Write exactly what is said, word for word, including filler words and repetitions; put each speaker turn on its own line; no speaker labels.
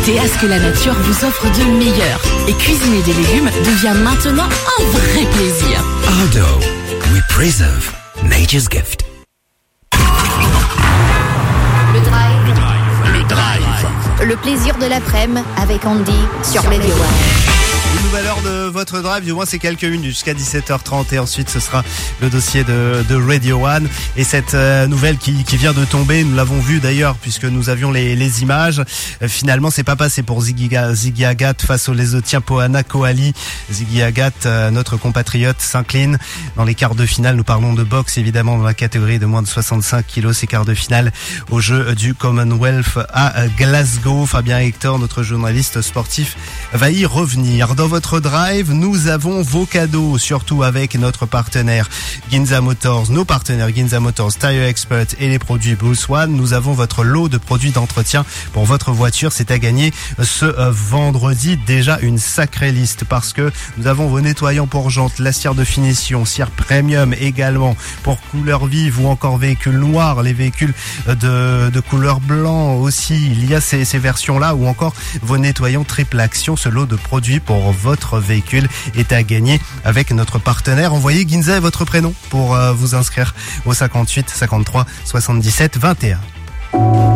Goûtez à ce que la nature vous offre de meilleur. Et cuisiner des légumes devient maintenant un vrai plaisir.
Ardo, we preserve nature's gift.
Le drive.
Le drive. Le drive.
Le plaisir de l'après-midi avec Andy sur Radio One.
Une nouvelle heure de votre drive, du moins c'est quelques minutes jusqu'à dix-sept heures trente et ensuite ce sera le dossier de, de Radio One. Et cette euh, nouvelle qui, qui vient de tomber, nous l'avons vu d'ailleurs puisque nous avions les, les images. Euh, finalement c'est pas passé pour Ziggy, Ziggy Agat face au Lesotien Poana Koali. Ziggy Agat, euh, notre compatriote, s'incline dans les quarts de finale. Nous parlons de boxe évidemment dans la catégorie de moins de soixante-cinq kilos, ces quarts de finale au jeu du Commonwealth à Glasgow. Fabien Hector, notre journaliste sportif, va y revenir. Dans votre drive, nous avons vos cadeaux, surtout avec notre partenaire Ginza Motors, nos partenaires Ginza Motors, Tire Expert et les produits Bruce One. Nous avons votre lot de produits d'entretien pour votre voiture. C'est à gagner ce vendredi. Déjà une sacrée liste parce que nous avons vos nettoyants pour jantes, la cire de finition, cire premium également pour couleur vive ou encore véhicules noirs, les véhicules de, de couleur blanc aussi. Il y a ces, ces versions-là ou encore vos nettoyants triple action. Ce lot de produits pour votre véhicule est à gagner avec notre partenaire. Envoyez Ginza et votre prénom pour euh, vous inscrire au cinquante-huit cinquante-trois soixante-dix-sept vingt et un.